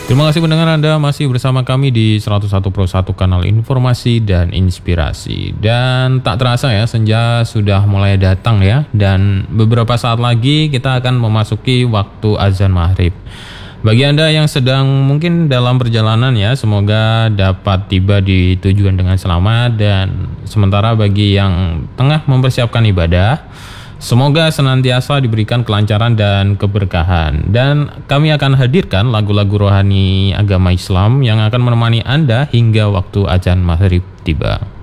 Terima kasih pendengar, Anda masih bersama kami di 101.1 kanal informasi dan inspirasi. Dan tak terasa ya, senja sudah mulai datang ya. Dan beberapa saat lagi kita akan memasuki waktu azan maghrib. Bagi Anda yang sedang mungkin dalam perjalanan ya, semoga dapat tiba di tujuan dengan selamat. Dan sementara bagi yang tengah mempersiapkan ibadah, semoga senantiasa diberikan kelancaran dan keberkahan. Dan kami akan hadirkan lagu-lagu rohani agama Islam yang akan menemani Anda hingga waktu azan maghrib tiba.